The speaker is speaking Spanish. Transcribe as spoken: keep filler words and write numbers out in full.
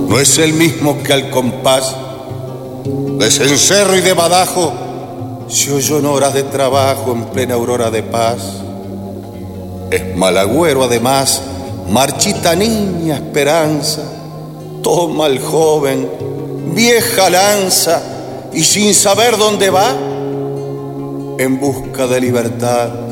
no es el mismo que al compás de cencerro y de badajo se oyó en horas de trabajo en plena aurora de paz. Es malagüero además, marchita niña esperanza, toma el joven, vieja lanza, y sin saber dónde va, en busca de libertad,